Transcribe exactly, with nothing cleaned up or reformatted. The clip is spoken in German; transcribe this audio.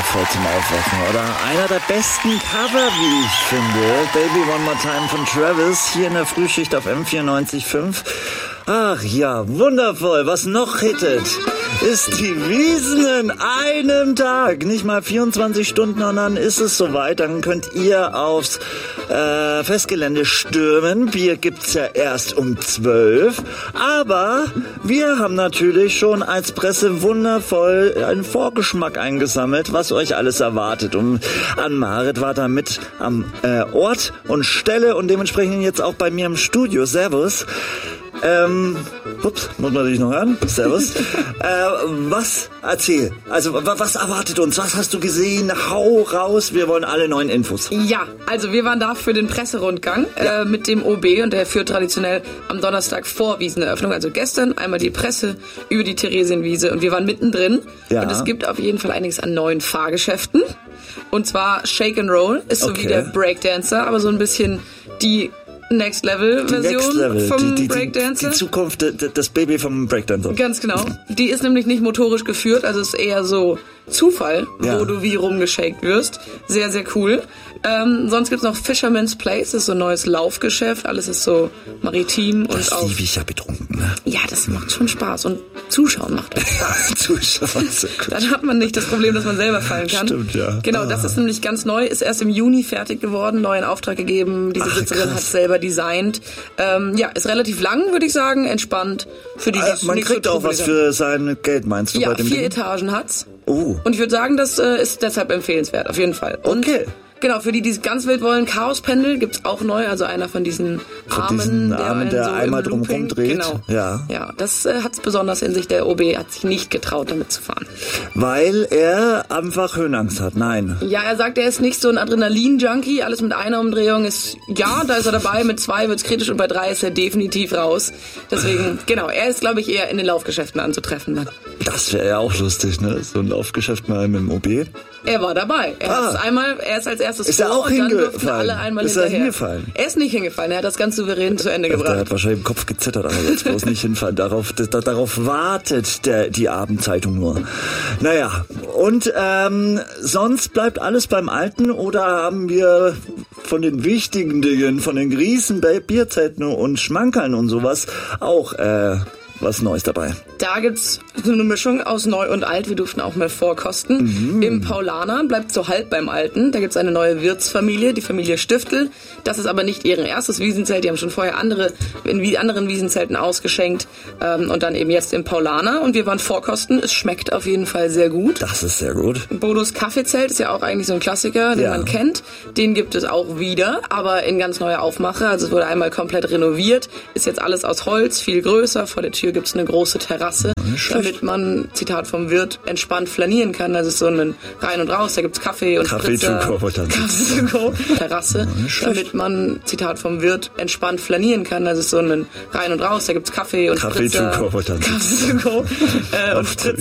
wundervoll zum Aufwachen, oder? Einer der besten Cover, wie ich finde. Baby One More Time von Travis, hier in der Frühschicht auf M vierundneunzig Komma fünf. Ach ja, wundervoll. Was noch hittet, ist die Wiesn in einem Tag. Nicht mal vierundzwanzig Stunden und dann ist es soweit. Dann könnt ihr aufs äh, Festgelände stürmen. Bier gibt's ja erst um zwölf. Aber wir haben natürlich schon als Presse wundervoll einen Vorgeschmack eingesammelt, was euch alles erwartet. Und Ann-Marit war da mit am äh, Ort und Stelle und dementsprechend jetzt auch bei mir im Studio. Servus. Ähm, ups, muss man dich noch hören? Servus. äh, was, erzähl, also was erwartet uns? Was hast du gesehen? Hau raus, wir wollen alle neuen Infos. Ja, also wir waren da für den Presserundgang ja. äh, mit dem O B und der führt traditionell am Donnerstag vor Wieseneröffnung, also gestern einmal die Presse über die Theresienwiese und wir waren mittendrin ja. und es gibt auf jeden Fall einiges an neuen Fahrgeschäften und zwar Shake and Roll ist so okay. wie der Breakdancer, aber so ein bisschen die Next-Level-Version vom die, die, Breakdancer. Die Zukunft, das Baby vom Breakdancer. Ganz genau. Die ist nämlich nicht motorisch geführt, also ist eher so Zufall, ja. wo du wie rumgeschakt wirst. Sehr, sehr cool. Ähm, sonst gibt's noch Fisherman's Place, das ist so ein neues Laufgeschäft. Alles ist so maritim und das auch... Das liebe ich ja betrunken, ne? Ja, das macht schon Spaß und Zuschauen macht auch Spaß. Zuschauen, so gut. Dann hat man nicht das Problem, dass man selber fallen kann. Stimmt, ja. Genau, ah. das ist nämlich ganz neu, ist erst im Juni fertig geworden, neuen Auftrag gegeben. Diese Ach, Besitzerin hat selber designt. Ähm, ja, ist relativ lang, würde ich sagen, entspannt. Für die, die äh, man kriegt so auch was für sein Geld, meinst du? Ja, bei dem vier Ding? Etagen hat's. Oh. Und ich würde sagen, das äh, ist deshalb empfehlenswert, auf jeden Fall. Und okay. Genau, für die, die es ganz wild wollen, Chaospendel gibt's auch neu, also einer von diesen von Armen, diesen der, Armen, der so einmal drum rumdreht. Genau. Ja. Ja, das äh, hat's besonders in sich. Der O B hat sich nicht getraut, damit zu fahren. Weil er einfach Höhenangst hat, nein. Ja, er sagt, er ist nicht so ein Adrenalin-Junkie, alles mit einer Umdrehung ist, ja, da ist er dabei, mit zwei wird's kritisch und bei drei ist er definitiv raus. Deswegen, genau, er ist, glaube ich, eher in den Laufgeschäften anzutreffen dann. Das wäre ja auch lustig, ne? So ein Laufgeschäft mal mit dem O B. Er war dabei. Er ah. ist einmal, er ist als erstes ist vor er auch und dann durften hingefallen? alle einmal ist hinterher. Er hingefallen? Er ist nicht hingefallen, er hat das ganz souverän zu Ende ja, gebracht. Der hat wahrscheinlich im Kopf gezittert, aber jetzt bloß nicht hinfallen. Darauf, das, darauf wartet der, die Abendzeitung nur. Naja, und ähm, sonst bleibt alles beim Alten oder haben wir von den wichtigen Dingen, von den Grießen, Bierzelten und Schmankerln und sowas auch äh, was Neues dabei? Da gibt's so eine Mischung aus Neu und Alt. Wir durften auch mal vorkosten. Mhm. Im Paulaner bleibt so halb beim Alten. Da gibt's eine neue Wirtsfamilie, die Familie Stiftel. Das ist aber nicht ihren erstes Wiesenzelt. Die haben schon vorher andere in anderen Wiesenzelten ausgeschenkt. Ähm, und dann eben jetzt im Paulaner. Und wir waren vorkosten. Es schmeckt auf jeden Fall sehr gut. Das ist sehr gut. Bodos Kaffeezelt ist ja auch eigentlich so ein Klassiker, den ja. man kennt. Den gibt es auch wieder, aber in ganz neuer Aufmache. Also es wurde einmal komplett renoviert. Ist jetzt alles aus Holz, viel größer. Vor der Tür gibt's eine große Terrasse, damit man, Zitat vom Wirt, entspannt flanieren kann. Also es ist so ein Rein und Raus, da gibt's Kaffee und Kaffee Spritzer. to go, Kaffee to go, Terrasse, damit man, Zitat vom Wirt, entspannt flanieren kann. Also es ist so ein Rein und Raus, da gibt's Kaffee und Kaffee Spritzer. to go, Kaffee to go äh, und Spritzer.